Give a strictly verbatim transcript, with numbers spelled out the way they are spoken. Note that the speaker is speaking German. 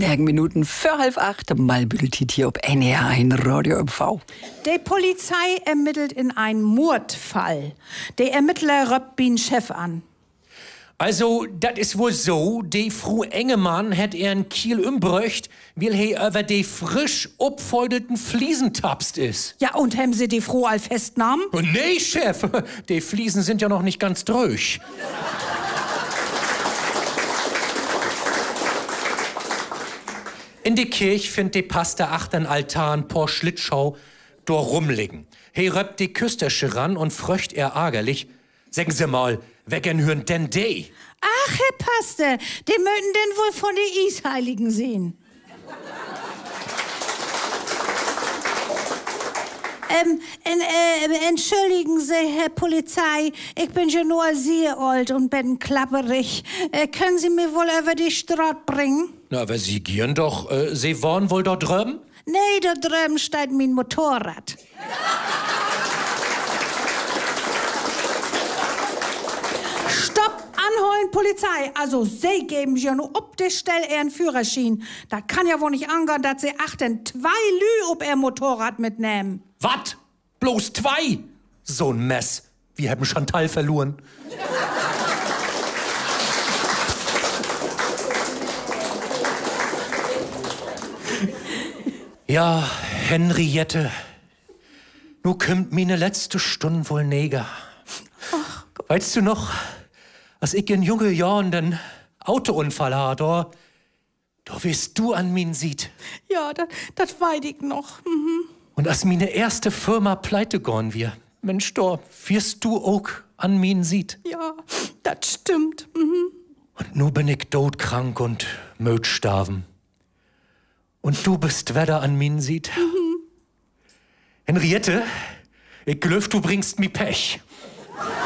Negen Minuten für halb acht. Malbüdeltit hier ob N R ein Radio M V. Die Polizei ermittelt in einen Mordfall. Der Ermittler röppt bin Chef an. Also, das ist wohl so, die Frau Engemann hat ihren Kiel umbröcht, weil he über die frisch upfoldelten Fliesen tapst ist. Ja, und haben sie die Frau all festnahmen? Oh, nee, Chef, die Fliesen sind ja noch nicht ganz durch. In die Kirche findet die Pastor achtern Altan por Schlitschau do rumliegen. He röppt die Küstersche ran und fröcht er ärgerlich. Sagen Sie mal, wegen hörn denn de? Ach, Herr Pastor, die möchten denn wohl von den Isheiligen sehen. Ähm, en, äh, entschuldigen Sie, Herr Polizei, ich bin schon nur sehr alt und bin klapperig. Äh, können Sie mir wohl über die Straße bringen? Na, aber Sie gieren doch, äh, Sie wollen wohl dort drüben? Nee, da drüben steht mein Motorrad. Stopp, anholen, Polizei. Also, Sie geben ja nur ob der Stelle ihren Führerschein. Da kann ja wohl nicht angehen, dass Sie achten zwei Lü ob ihr Motorrad mitnehmen. Wat? Bloß zwei? So ein Mess. Wir haben Chantal verloren. Ja, Henriette, nu kümmt meine letzte Stunde wohl näger. Weißt du noch, als ich in jungen Jahren den Autounfall hatte, da wirst du an min sieht. Ja, das weiß ich noch. Mhm. Und als meine erste Firma pleite gorn wir, Mensch, da wirst du auch an min sieht. Ja, das stimmt. Mhm. Und nu bin ich todkrank und möt starben. Und du bist wieder an min sieht. Mhm. Henriette, ich glöf, du bringst mi Pech.